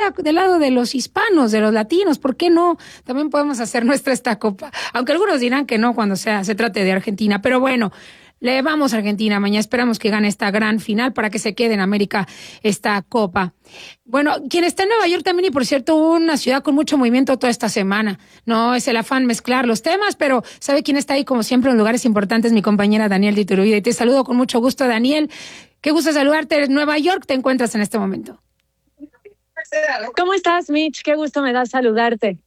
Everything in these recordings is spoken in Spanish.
del lado de los hispanos, de los latinos. ¿Por qué no? También podemos hacer nuestra esta copa. Aunque algunos dirán que no cuando se trate de Argentina. Pero bueno, le vamos a Argentina mañana. Esperamos que gane esta gran final para que se quede en América esta copa. Bueno, quien está en Nueva York también, y por cierto, una ciudad con mucho movimiento toda esta semana. No es el afán mezclar los temas, pero ¿sabe quién está ahí como siempre en lugares importantes? Mi compañera Daniel de Iturbide. Y te saludo con mucho gusto, Daniel. Qué gusto saludarte. En Nueva York te encuentras en este momento. ¿Cómo estás, Mitch? Qué gusto me da saludarte.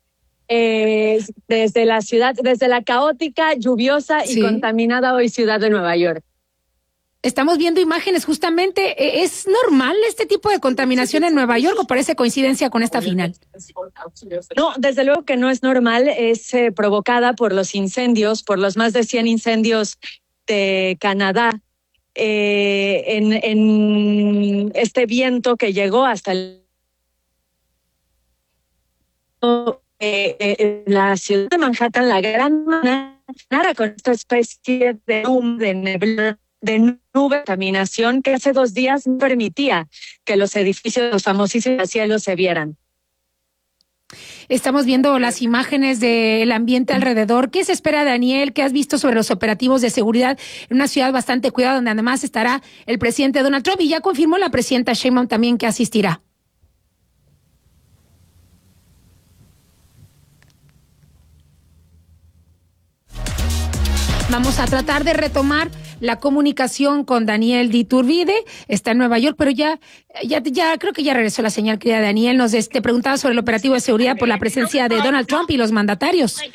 Desde la ciudad, desde la caótica, lluviosa y contaminada hoy ciudad de Nueva York. Estamos viendo imágenes justamente. ¿Es normal este tipo de contaminación en Nueva York o parece coincidencia con esta final? No, desde luego que no es normal. Es provocada por los incendios, por los más de 100 incendios de Canadá. En este viento que llegó hasta la ciudad de Manhattan, la gran manera con esta especie de neblina, de nube, contaminación que hace 2 días no permitía que los edificios, los famosísimos cielos se vieran. Estamos viendo las imágenes del ambiente alrededor. ¿Qué se espera, Daniel? ¿Qué has visto sobre los operativos de seguridad en una ciudad bastante cuidada, donde además estará el presidente Donald Trump y ya confirmó la presidenta Sheinbaum también que asistirá? Vamos a tratar de retomar la comunicación con Daniel de Iturbide. Está en Nueva York, pero ya creo que ya regresó la señal, querida Daniel. Nos preguntaba sobre el operativo de seguridad por la presencia de Donald Trump y los mandatarios. Se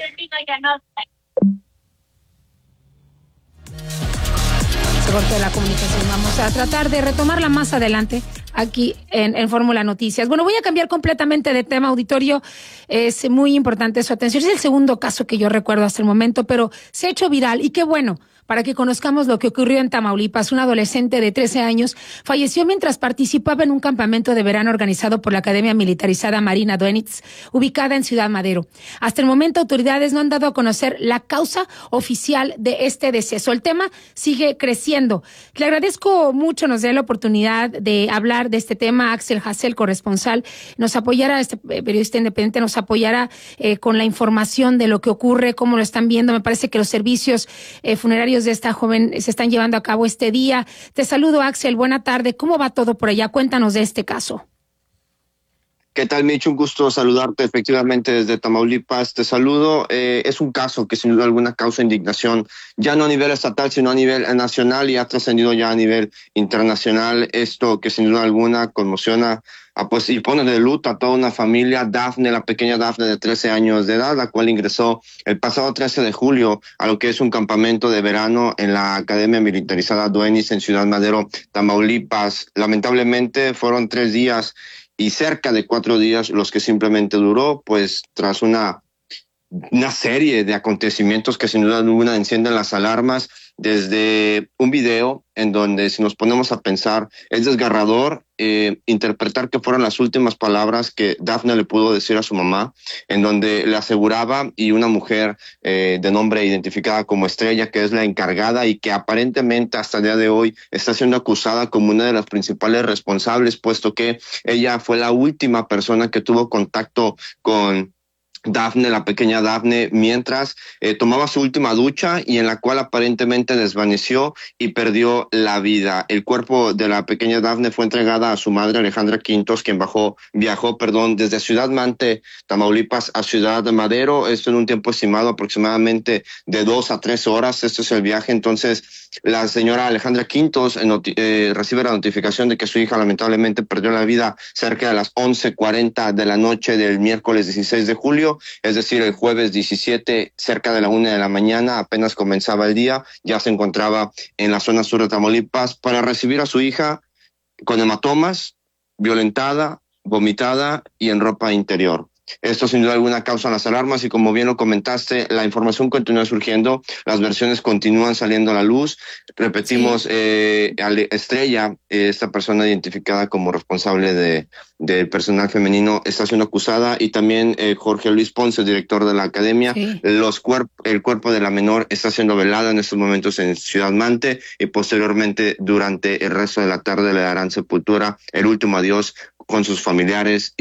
cortó la comunicación. Vamos a tratar de retomarla más adelante aquí en Fórmula Noticias. Bueno, voy a cambiar completamente de tema, auditorio. Es muy importante su atención. Es el segundo caso que yo recuerdo hasta el momento, pero se ha hecho viral y qué bueno, para que conozcamos lo que ocurrió en Tamaulipas. Un adolescente de 13 años falleció mientras participaba en un campamento de verano organizado por la Academia Militarizada Marina Duenitz, ubicada en Ciudad Madero. Hasta el momento, autoridades no han dado a conocer la causa oficial de este deceso. El tema sigue creciendo. Le agradezco mucho, nos dé la oportunidad de hablar de este tema. Axel Hassel, corresponsal, nos apoyará, este periodista independiente, nos apoyará con la información de lo que ocurre, cómo lo están viendo. Me parece que los servicios funerarios de esta joven se están llevando a cabo este día. Te saludo, Axel, buena tarde. ¿Cómo va todo por allá? Cuéntanos de este caso. ¿Qué tal, Mitch? Un gusto saludarte efectivamente desde Tamaulipas. Te saludo. Es un caso que sin duda alguna causa indignación, ya no a nivel estatal, sino a nivel nacional y ha trascendido ya a nivel internacional. Esto que sin duda alguna conmociona y pone de luto a toda una familia. Dafne, la pequeña Dafne de 13 años de edad, la cual ingresó el pasado 13 de julio a lo que es un campamento de verano en la Academia Militarizada Duenitz en Ciudad Madero, Tamaulipas. Lamentablemente fueron 3 días y cerca de 4 días los que simplemente duró, pues tras una serie de acontecimientos que sin duda alguna encienden las alarmas, desde un video en donde, si nos ponemos a pensar, es desgarrador interpretar que fueron las últimas palabras que Dafne le pudo decir a su mamá, en donde le aseguraba, y una mujer de nombre identificada como Estrella, que es la encargada y que aparentemente hasta el día de hoy está siendo acusada como una de las principales responsables, puesto que ella fue la última persona que tuvo contacto con Dafne, la pequeña Dafne, mientras tomaba su última ducha y en la cual aparentemente desvaneció y perdió la vida. El cuerpo de la pequeña Dafne fue entregada a su madre, Alejandra Quintos, quien viajó desde Ciudad Mante, Tamaulipas, a Ciudad Madero. Esto en un tiempo estimado aproximadamente de 2 a 3 horas. Este es el viaje. Entonces, la señora Alejandra Quintos recibe la notificación de que su hija lamentablemente perdió la vida cerca de las 11:40 de la noche del miércoles 16 de julio. Es decir, el jueves 17, cerca de la 1 de la mañana, apenas comenzaba el día, ya se encontraba en la zona sur de Tamaulipas para recibir a su hija con hematomas, violentada, vomitada y en ropa interior. Esto sin duda alguna causa las alarmas y como bien lo comentaste, la información continúa surgiendo, las versiones continúan saliendo a la luz. Repetimos, Estrella, esta persona identificada como responsable del personal femenino, está siendo acusada y también Jorge Luis Ponce, director de la academia. Sí. El cuerpo de la menor está siendo velado en estos momentos en Ciudad Mante y posteriormente durante el resto de la tarde le darán sepultura, el último adiós con sus familiares